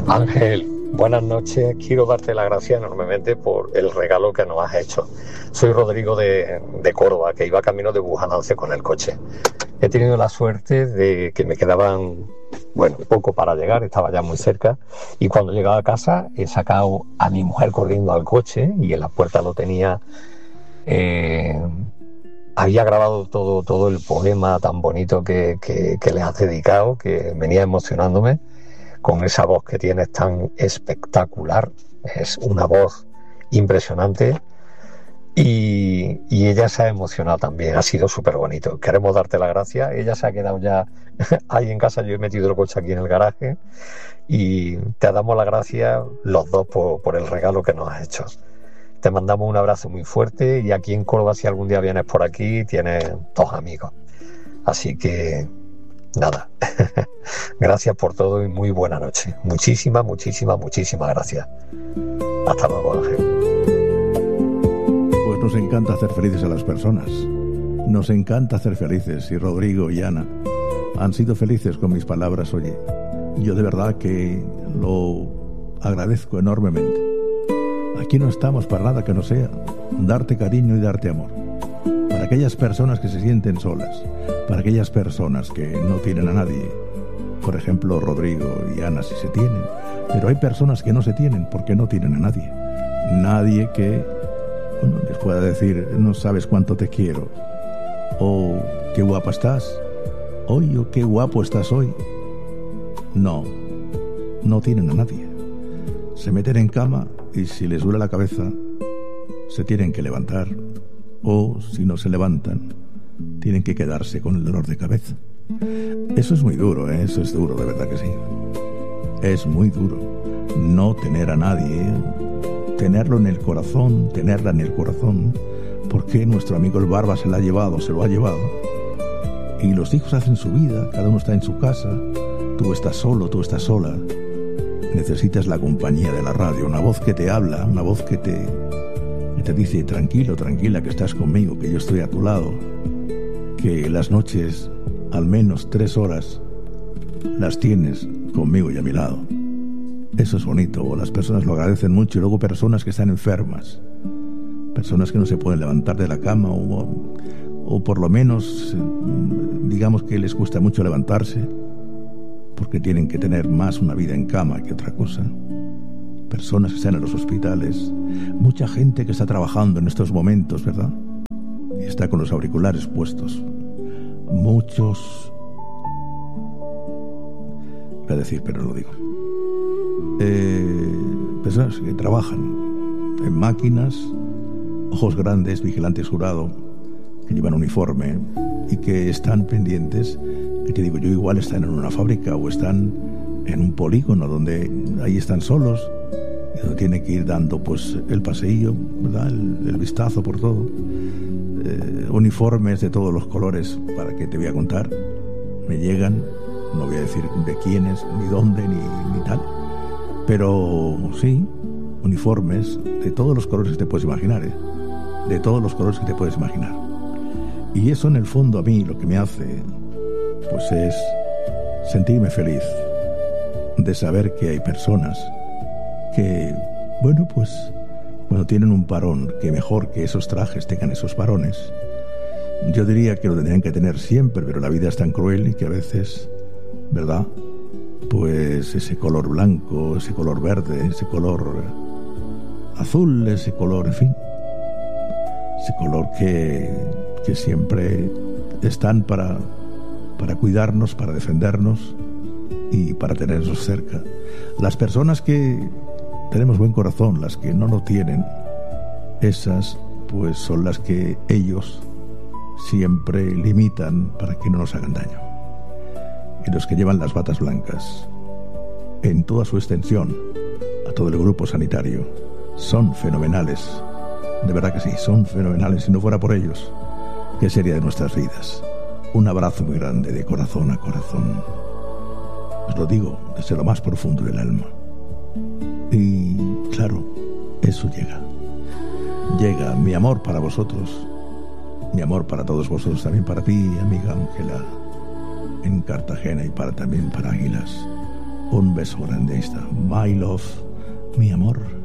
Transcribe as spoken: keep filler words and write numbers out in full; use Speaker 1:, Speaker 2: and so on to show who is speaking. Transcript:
Speaker 1: Ángel, buenas noches. Quiero darte las gracias enormemente por el regalo que nos has hecho. Soy Rodrigo de, de Córdoba, que iba camino de Bujalance con el coche. He tenido la suerte de que me quedaban, bueno, poco para llegar, estaba ya muy cerca, y cuando llegaba a casa he sacado a mi mujer corriendo al coche y en la puerta lo tenía. Eh, había grabado todo, todo el poema tan bonito que, que, que le has dedicado, que venía emocionándome, con esa voz que tienes tan espectacular. Es una voz impresionante y, y ella se ha emocionado también, ha sido súper bonito. Queremos darte las gracias. Ella se ha quedado ya ahí en casa, yo he metido el coche aquí en el garaje y te damos las gracias los dos por, por el regalo que nos has hecho. Te mandamos un abrazo muy fuerte y aquí en Córdoba, si algún día vienes por aquí, tienes dos amigos. Así que nada, gracias por todo y muy buena noche. Muchísimas, muchísimas, muchísimas gracias. Hasta luego, Ángel.
Speaker 2: Pues nos encanta hacer felices a las personas. Nos encanta hacer felices y Rodrigo y Ana han sido felices con mis palabras, oye. Yo de verdad que lo agradezco enormemente. Aquí no estamos para nada que no sea darte cariño y darte amor. Para aquellas personas que se sienten solas, para aquellas personas que no tienen a nadie. Por ejemplo, Rodrigo y Ana sí se tienen, pero hay personas que no se tienen porque no tienen a nadie. Nadie que, bueno, les pueda decir, no sabes cuánto te quiero, o qué guapa estás, hoy o qué guapo estás hoy. No, no tienen a nadie. Se meten en cama y si les duele la cabeza, se tienen que levantar. O si no se levantan, tienen que quedarse con el dolor de cabeza. Eso es muy duro, ¿eh? Eso es duro, de verdad que sí. Es muy duro no tener a nadie, ¿eh? Tenerlo en el corazón, tenerla en el corazón, porque nuestro amigo el Barba se la ha llevado, se lo ha llevado. Y los hijos hacen su vida, cada uno está en su casa, tú estás solo, tú estás sola. Necesitas la compañía de la radio, una voz que te habla, una voz que te, que te dice tranquilo, tranquila, que estás conmigo, que yo estoy a tu lado, que las noches, al menos tres horas, las tienes conmigo y a mi lado. Eso es bonito, las personas lo agradecen mucho. Y luego personas que están enfermas, personas que no se pueden levantar de la cama o, o por lo menos digamos que les cuesta mucho levantarse porque tienen que tener más una vida en cama que otra cosa. Personas que están en los hospitales, mucha gente que está trabajando en estos momentos, ¿verdad? Y está con los auriculares puestos. Muchos, voy a decir, pero lo digo. Eh, personas que trabajan en máquinas, ojos grandes, vigilantes jurado, que llevan uniforme y que están pendientes. Que te digo yo, igual están en una fábrica o están en un polígono donde ahí están solos y donde tienen que ir dando pues el paseillo, ¿verdad? El, el vistazo por todo. Eh, uniformes de todos los colores, para que te voy a contar, me llegan, no voy a decir de quiénes, ni dónde, ni, ni tal, pero sí, uniformes de todos los colores que te puedes imaginar, ¿eh? De todos los colores que te puedes imaginar. Y eso en el fondo a mí lo que me hace pues es sentirme feliz de saber que hay personas que, bueno, pues cuando tienen un parón, que mejor que esos trajes tengan esos parones. Yo diría que lo tendrían que tener siempre, pero la vida es tan cruel y que a veces, ¿verdad? Pues ese color blanco, ese color verde, ese color azul, ese color, en fin, ese color que, que siempre están para... para cuidarnos, para defendernos y para tenernos cerca. Las personas que tenemos buen corazón, las que no lo tienen, esas pues son las que ellos siempre limitan para que no nos hagan daño. Y los que llevan las batas blancas en toda su extensión, a todo el grupo sanitario, son fenomenales. De verdad que sí, son fenomenales. Si no fuera por ellos, ¿qué sería de nuestras vidas? Un abrazo muy grande, de corazón a corazón. Os lo digo desde lo más profundo del alma. Y claro, eso llega. Llega mi amor para vosotros, mi amor para todos vosotros, también para ti, amiga Ángela, en Cartagena, y para también para Águilas. Un beso grande, ahí está. My love, mi amor.